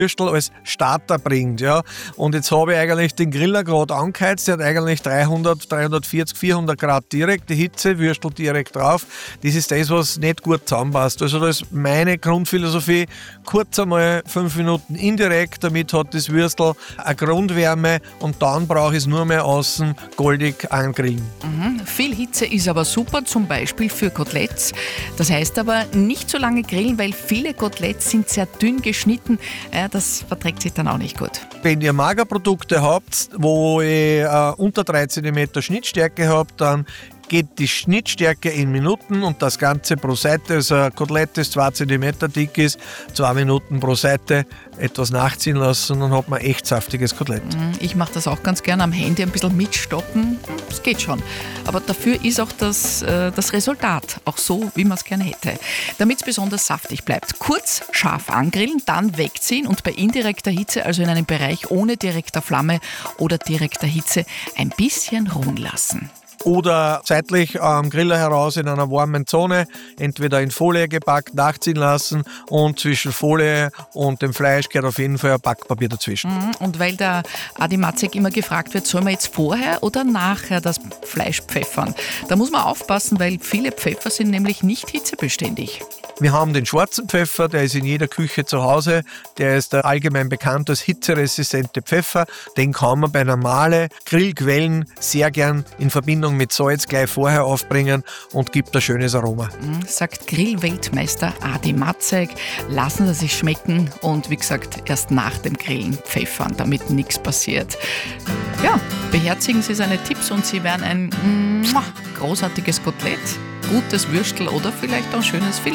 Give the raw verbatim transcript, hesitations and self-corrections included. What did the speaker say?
Würstel als Starter bringt. Ja. Und jetzt habe ich eigentlich den Griller gerade angeheizt, der hat eigentlich dreihundert, dreihundertvierzig, vierhundert Grad direkte Hitze, Würstel direkt drauf. Das ist das, was nicht gut zusammenpasst. Also das ist meine Grundphilosophie. Kurz einmal fünf Minuten indirekt, damit hat das Würstel eine Grundwärme und dann brauche ich es nur mehr außen goldig angrillen. Mhm. Viel Hitze ist aber super, zum Beispiel für Koteletts. Das heißt aber nicht so lange grillen, weil viele Koteletts sind sehr dünn geschnitten. Ja, das verträgt sich dann auch nicht gut. Wenn ihr Magerprodukte habt, wo ich äh, unter drei Zentimeter Schnittstärke habt, dann geht die Schnittstärke in Minuten und das Ganze pro Seite. Also ein Kotelett, das zwei Zentimeter dick ist, zwei Minuten pro Seite etwas nachziehen lassen, dann hat man echt saftiges Kotelett. Ich mache das auch ganz gerne am Handy ein bisschen mitstoppen. Das geht schon. Aber dafür ist auch das, äh, das Resultat auch so, wie man es gerne hätte. Damit es besonders saftig bleibt. Kurz scharf angrillen, dann wegziehen und bei indirekter Hitze, also in einem Bereich ohne direkter Flamme oder direkter Hitze, ein bisschen ruhen lassen. Oder zeitlich am Griller heraus in einer warmen Zone, entweder in Folie gepackt, nachziehen lassen und zwischen Folie und dem Fleisch gehört auf jeden Fall ein Backpapier dazwischen. Und weil der Adi Matzek immer gefragt wird, soll man jetzt vorher oder nachher das Fleisch pfeffern? Da muss man aufpassen, weil viele Pfeffer sind nämlich nicht hitzebeständig. Wir haben den schwarzen Pfeffer, der ist in jeder Küche zu Hause. Der ist allgemein bekannt als hitzeresistente Pfeffer. Den kann man bei normalen Grillquellen sehr gern in Verbindung mit Salz gleich vorher aufbringen und gibt ein schönes Aroma. Sagt Grillweltmeister Adi Matzek. Lassen Sie sich schmecken und wie gesagt, erst nach dem Grillen pfeffern, damit nichts passiert. Ja, beherzigen Sie seine Tipps und Sie werden ein großartiges Kotelett, gutes Würstel oder vielleicht auch ein schönes Filet